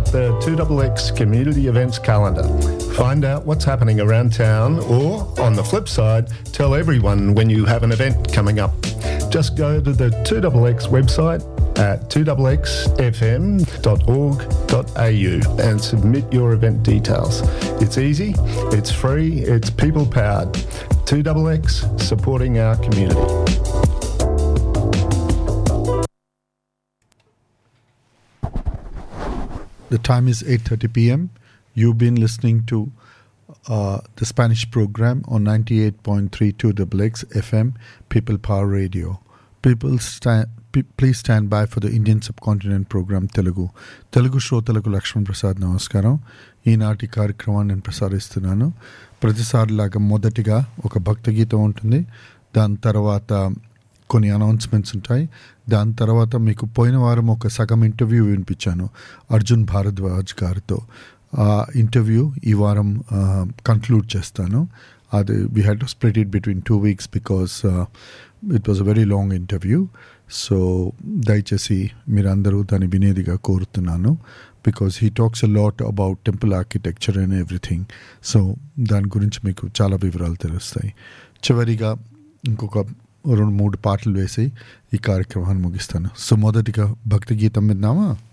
out the 2XX community events calendar. Find out what's happening around town, or, on the flip side, tell everyone when you have an event coming up. Just go to the 2XX website at 2xfm.org.au and submit your event details. It's easy, it's free, it's people-powered. 2XX, supporting our community. The time is 8:30 p.m. You've been listening to the Spanish program on 98.3 2XX FM, People Power Radio. Please stand by for the Indian Subcontinent program Telugu. Telugu శ్రోతలకు లక్ష్మణ్ ప్రసాద్ నమస్కారం. ఈనాటి కార్యక్రమాన్ని నేను ప్రసారిస్తున్నాను. ప్రతిసారిలాగా మొదటిగా ఒక భక్తగీతం ఉంటుంది. దాని తర్వాత కొన్ని అనౌన్స్మెంట్స్ ఉంటాయి. దాని తర్వాత మీకు పోయిన వారం ఒక సగం ఇంటర్వ్యూ వినిపించాను అర్జున్ భారద్వాజ్ గారితో. ఆ ఇంటర్వ్యూ ఈ వారం కంక్లూడ్ చేస్తాను. అది we had to split it between 2 weeks because it was a very long interview. So దయచేసి మీరందరూ దాన్ని వినేదిగా కోరుతున్నాను. Because he talks a lot about temple architecture and everything. So దాని గురించి మీకు చాలా వివరాలు తెలుస్తాయి. చివరిగా ఇంకొక 2-3 పాటలు వేసి ఈ కార్యక్రమాన్ని ముగిస్తాను. సో మొదటిగా భక్తి గీతం విన్నామా?